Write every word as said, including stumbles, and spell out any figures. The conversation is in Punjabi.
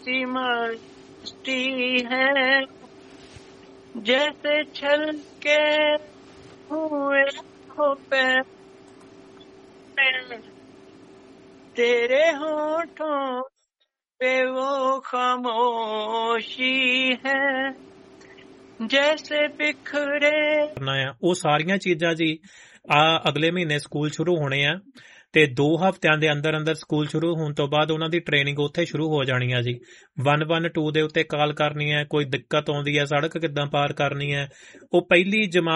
सी मस्ती है, जैसे छल के हुए हो पैर, तेरे होठों पे वो खामोशी है, जैसे बिखरे। ਕਰਨਾ ਆ ਉਹ ਸਾਰੀਆਂ ਚੀਜ਼ਾਂ ਜੀ ਆ ਅਗਲੇ ਮਹੀਨੇ ਸਕੂਲ ਸ਼ੁਰੂ ਹੋਣੇ ਆ ਤੇ ਦੋ ਹਫ਼ਤਿਆਂ ਦੇ ਅੰਦਰ ਅੰਦਰ ਸਕੂਲ ਸ਼ੁਰੂ ਹੋਣ ਤੋਂ ਬਾਅਦ ਉਹਨਾਂ ਦੀ ਟ੍ਰੇਨਿੰਗ ਉੱਥੇ ਸ਼ੁਰੂ ਹੋ ਜਾਣੀ ਆ ਜੀ। ਇੱਕ ਇੱਕ ਦੋ ਦੇ ਉੱਤੇ ਕਾਲ ਕਰਨੀ ਹੈ, ਕੋਈ ਦਿੱਕਤ ਆਉਂਦੀ ਹੈ, ਸੜਕ ਕਿੱਦਾਂ ਪਾਰ ਕਰਨੀ ਹੈ, ਉਹ ਪਹਿਲੀ ਜਮਾਤ